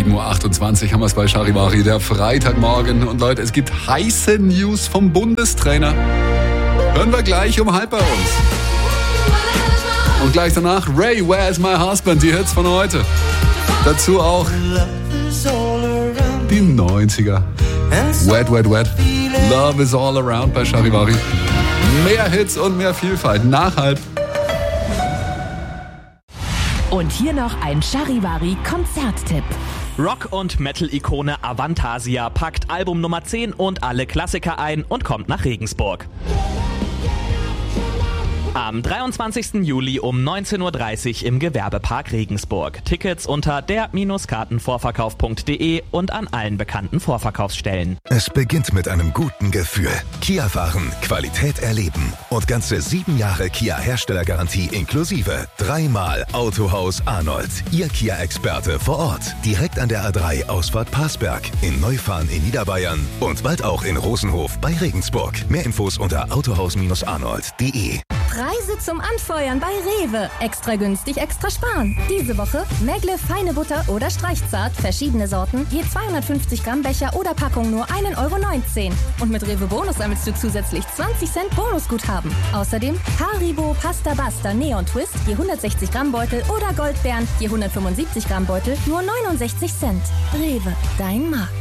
7.28 Uhr haben wir es bei Charivari, der Freitagmorgen. Und Leute, es gibt heiße News vom Bundestrainer. Hören wir gleich um 12:30 bei uns. Und gleich danach Ray, Where is my husband? Die Hits von heute. Dazu auch die 90er. Wet, wet, wet. Love is all around bei Charivari. Mehr Hits und mehr Vielfalt. Nach 12:30. Und hier noch ein Charivari-Konzerttipp. Rock- und Metal-Ikone Avantasia packt Album Nummer 10 und alle Klassiker ein und kommt nach Regensburg. Am 23. Juli um 19.30 Uhr im Gewerbepark Regensburg. Tickets unter der-kartenvorverkauf.de und an allen bekannten Vorverkaufsstellen. Es beginnt mit einem guten Gefühl. Kia fahren, Qualität erleben und ganze 7 Jahre Kia-Herstellergarantie inklusive. 3-mal Autohaus Arnold. Ihr Kia-Experte vor Ort. Direkt an der A3 Ausfahrt Parsberg. In Neufahren in Niederbayern und bald auch in Rosenhof bei Regensburg. Mehr Infos unter autohaus-arnold.de. Preise zum Anfeuern bei Rewe. Extra günstig, extra sparen. Diese Woche Megle feine Butter oder Streichzart, verschiedene Sorten, je 250 Gramm Becher oder Packung nur 1,19 € Und mit Rewe Bonus sammelst du zusätzlich 20 Cent Bonusguthaben. Außerdem Haribo Pasta Basta Neon Twist, je 160 Gramm Beutel oder Goldbeeren, je 175 Gramm Beutel, nur 69 Cent. Rewe, dein Markt.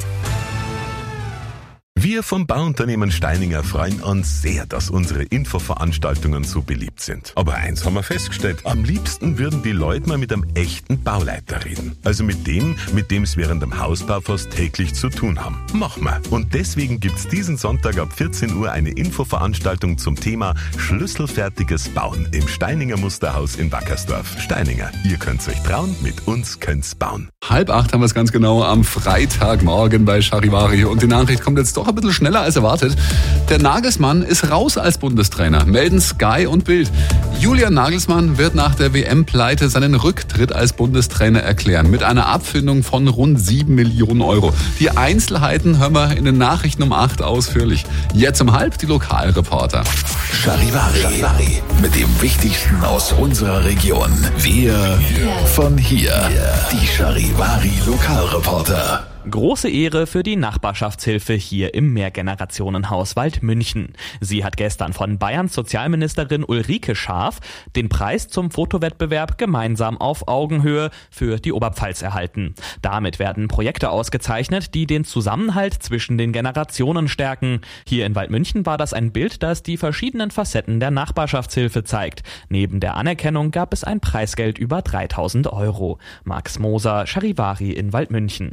Wir vom Bauunternehmen Steininger freuen uns sehr, dass unsere Infoveranstaltungen so beliebt sind. Aber eins haben wir festgestellt, am liebsten würden die Leute mal mit einem echten Bauleiter reden. Also mit dem es während dem Hausbau fast täglich zu tun haben. Machen wir. Und deswegen gibt's diesen Sonntag ab 14 Uhr eine Infoveranstaltung zum Thema schlüsselfertiges Bauen im Steininger Musterhaus in Wackersdorf. Steininger, ihr könnt's euch trauen, mit uns könnt's bauen. 7:30 haben wir es ganz genau am Freitagmorgen bei Charivari. Und die Nachricht kommt jetzt doch ein bisschen schneller als erwartet. Der Nagelsmann ist raus als Bundestrainer, melden Sky und Bild. Julian Nagelsmann wird nach der WM-Pleite seinen Rücktritt als Bundestrainer erklären, mit einer Abfindung von rund 7 Millionen €. Die Einzelheiten hören wir in den Nachrichten um 8 ausführlich. Jetzt um 12:30 die Lokalreporter. Charivari. Mit dem Wichtigsten aus unserer Region. Wir von hier. Die Charivari Lokalreporter. Große Ehre für die Nachbarschaftshilfe hier im Mehrgenerationenhaus Waldmünchen. Sie hat gestern von Bayerns Sozialministerin Ulrike Schaaf den Preis zum Fotowettbewerb Gemeinsam auf Augenhöhe für die Oberpfalz erhalten. Damit werden Projekte ausgezeichnet, die den Zusammenhalt zwischen den Generationen stärken. Hier in Waldmünchen war das ein Bild, das die verschiedenen Facetten der Nachbarschaftshilfe zeigt. Neben der Anerkennung gab es ein Preisgeld über 3.000 €. Max Moser, Charivari in Waldmünchen.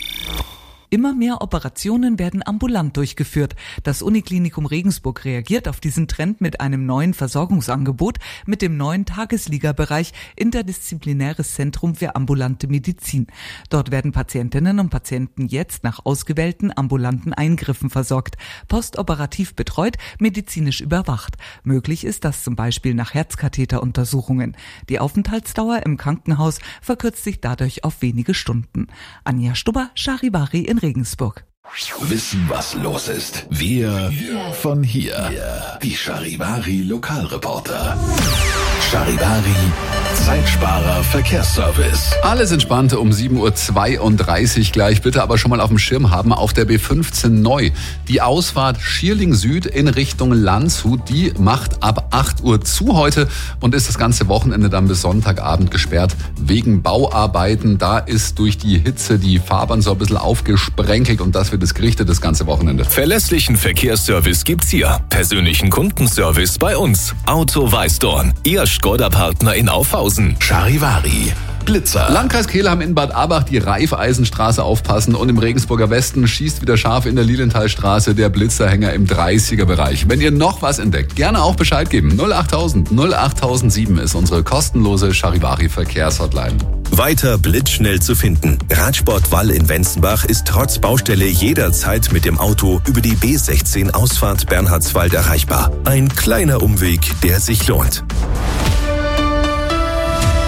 Immer mehr Operationen werden ambulant durchgeführt. Das Uniklinikum Regensburg reagiert auf diesen Trend mit einem neuen Versorgungsangebot mit dem neuen Tagesliga-Bereich Interdisziplinäres Zentrum für ambulante Medizin. Dort werden Patientinnen und Patienten jetzt nach ausgewählten ambulanten Eingriffen versorgt, postoperativ betreut, medizinisch überwacht. Möglich ist das zum Beispiel nach Herzkatheteruntersuchungen. Die Aufenthaltsdauer im Krankenhaus verkürzt sich dadurch auf wenige Stunden. Anja Stubber, Charivari in Regensburg. Wissen, was los ist. Wir von hier. Die Charivari Lokalreporter. Charivari Zeitsparer Verkehrsservice. Alles Entspannte um 7:32 Uhr gleich. Bitte aber schon mal auf dem Schirm haben, auf der B15 neu. Die Ausfahrt Schierling Süd in Richtung Landshut, die macht ab 8 Uhr zu heute und ist das ganze Wochenende dann bis Sonntagabend gesperrt wegen Bauarbeiten. Da ist durch die Hitze die Fahrbahn so ein bisschen aufgesprenkelt und das wird es gerichtet das ganze Wochenende. Verlässlichen Verkehrsservice gibt's hier. Persönlichen Kundenservice bei uns. Auto Weißdorn. Ihr Skoda-Partner in Aufhausen. Charivari Blitzer. Landkreis Kelheim in Bad Abach, die Raiffeisenstraße aufpassen und im Regensburger Westen schießt wieder scharf in der Lilienthalstraße der Blitzerhänger im 30er-Bereich. Wenn ihr noch was entdeckt, gerne auch Bescheid geben. 08000 08007 ist unsere kostenlose Charivari-Verkehrshotline. Weiter blitzschnell zu finden. Radsport Wall in Wenzenbach ist trotz Baustelle jederzeit mit dem Auto über die B16 Ausfahrt Bernhardswald erreichbar. Ein kleiner Umweg, der sich lohnt.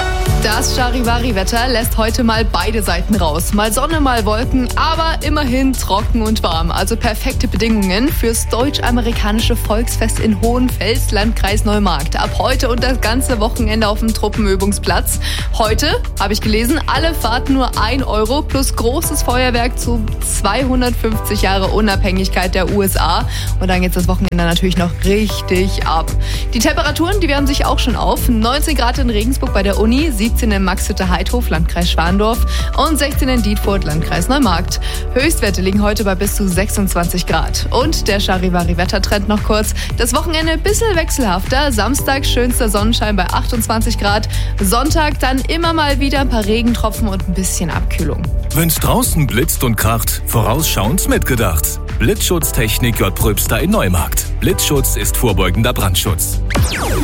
Das Charivari-Wetter lässt heute mal beide Seiten raus. Mal Sonne, mal Wolken, aber immerhin trocken und warm. Also perfekte Bedingungen fürs deutsch-amerikanische Volksfest in Hohenfels, Landkreis Neumarkt. Ab heute und das ganze Wochenende auf dem Truppenübungsplatz. Heute, habe ich gelesen, alle Fahrten nur 1 Euro plus großes Feuerwerk zu 250 Jahre Unabhängigkeit der USA. Und dann geht das Wochenende natürlich noch richtig ab. Die Temperaturen, die wärmen sich auch schon auf. 19 Grad in Regensburg bei der Uni, 17 in Maxhütte-Heidhof, Landkreis Schwandorf und 16 in Dietfurt, Landkreis Neumarkt. Höchstwerte liegen heute bei bis zu 26 Grad. Und der Charivari-Wettertrend noch kurz. Das Wochenende ein bisschen wechselhafter. Samstag schönster Sonnenschein bei 28 Grad. Sonntag dann immer mal wieder ein paar Regentropfen und ein bisschen Abkühlung. Wenn's draußen blitzt und kracht, vorausschauend mitgedacht. Blitzschutztechnik J. Pröbster in Neumarkt. Blitzschutz ist vorbeugender Brandschutz.